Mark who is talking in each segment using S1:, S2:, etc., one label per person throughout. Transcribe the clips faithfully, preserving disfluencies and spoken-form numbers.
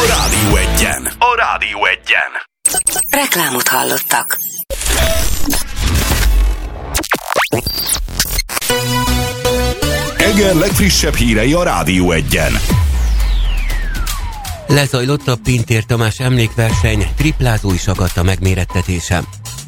S1: Rádió Egyen. A Rádió Egyen.
S2: Reklámot hallottak.
S1: Eger legfrissebb hírei a Rádió Egyen.
S3: Lezajlott a Pintér Tamás emlékverseny, triplázó is akadt a megmérettetése.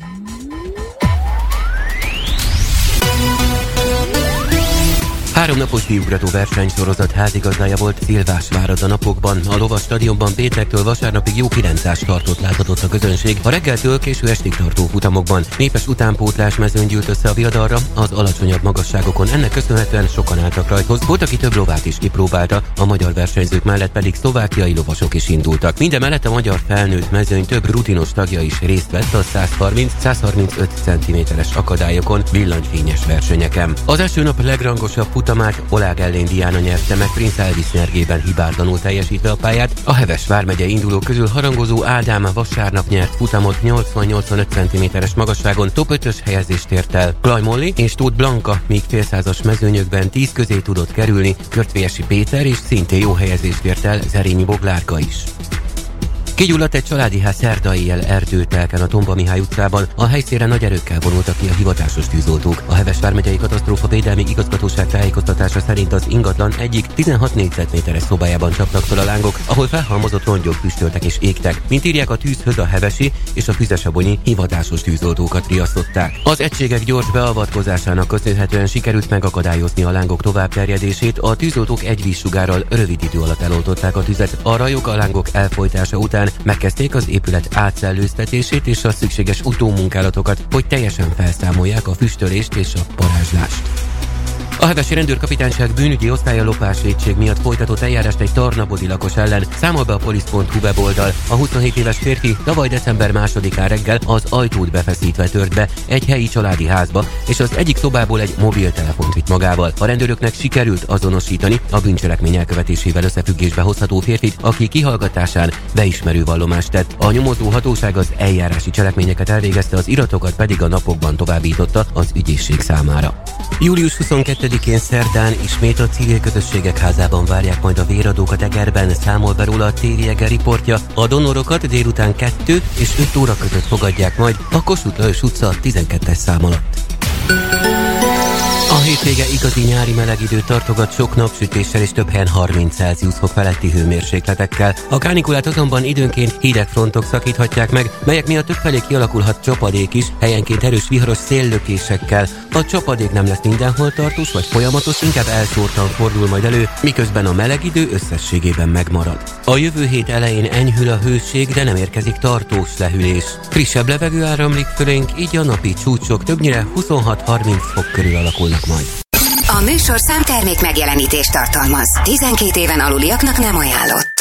S3: Háromnapos kiugrató versenysorozat házigazdája volt Szilvásvárad a napokban. A lovas stadionban péntektől vasárnapig jó kilencszáz startot láthatott a közönség. A reggeltől késő estig tartó futamokban népes utánpótlás mezőn gyűlt össze a viadalra, az alacsonyabb magasságokon ennek köszönhetően sokan álltak rajthoz. Volt, aki több lovát is kipróbálta, a magyar versenyzők mellett pedig szlovákiai lovasok is indultak. Mindemellett a magyar felnőtt mezőny több rutinos tagja is részt vett a száz harminc-százharmincöt centiméteres akadályokon, villanyfényes versenyeken. Az első nap legrangosabb futamát Olág Ellén Diana nyerte meg, Prince Elvis nyergében hibátlanul teljesítve a pályát. A Heves vármegye indulók közül harangozó Ádám vasárnap nyert futamot nyolcvan-nyolcvanöt centiméteres magasságon, top ötös helyezést ért el. Klaj Molly és Tóth Blanka míg félszázas mezőnyökben tíz közé tudott kerülni, Körtvélyesi Péter és szintén jó helyezést ért el Zerényi Boglárka is. Kigyulladt egy családi ház szerda éjjel Erdőtelken a Tomba Mihály utcában. A helyszínre nagy erőkkel vonultak ki a hivatásos tűzoltók. A Heves vármegyei katasztrófavédelmi igazgatóság tájékoztatása szerint az ingatlan egyik tizenhat négyzetméteres szobájában csaptak fel a lángok, ahol felhalmozott rongyok füstöltek és égtek. Mint írják, a tűzhöz a hevesi és a füzesabonyi hivatásos tűzoltókat riasztották. Az egységek gyors beavatkozásának köszönhetően sikerült megakadályozni a lángok továbbterjedését. A tűzoltók egy vízsugárral rövid idő alatt eloltották a tüzet. A rajok a lángok elfojtása után megkezdték az épület átszellőztetését és a szükséges utómunkálatokat, hogy teljesen felszámolják a füstölést és a parázslást. A hevesi rendőrkapitányság bűnügyi osztálya lopásvétség miatt folytatott eljárást egy tarnabodi lakos ellen, számol be a polisz pont hu weboldal. A huszonhét éves férfi tavaly december másodikán reggel az ajtót befeszítve tört be egy helyi családi házba, és az egyik szobából egy mobiltelefont vitt magával. A rendőröknek sikerült azonosítani a bűncselekmény elkövetésével összefüggésbe hozható férfit, aki kihallgatásán beismerő vallomást tett. A nyomozó hatóság az eljárási cselekményeket elvégezte, az iratokat pedig a napokban továbbította az ügyészség számára. július huszonkettedikén szerdán ismét a civil közösségek házában várják majd a véradókat Egerben, számol be róla a té vé Eger riportja. A donorokat délután kettő és öt óra között fogadják majd a Kossuth Lajos utca tizenkettes szám alatt. A hétvége igazi nyári meleg időt tartogat sok napsütéssel és több helyen harminc Celsius fok feletti hőmérsékletekkel. A kánikulát azonban időnként hideg frontok szakíthatják meg, melyek miatt többfelé kialakulhat csapadék is, helyenként erős viharos széllökésekkel. A csapadék nem lesz mindenhol tartós vagy folyamatos, inkább elszórtan fordul majd elő, miközben a meleg idő összességében megmarad. A jövő hét elején enyhül a hőség, de nem érkezik tartós lehűlés. Frissebb levegő áramlik fölénk, így a napi csúcsok többnyire huszonhat-harminc fok körül alakulnak majd.
S2: A műsorszám termék megjelenítést tartalmaz. tizenkét éven aluliaknak nem ajánlott.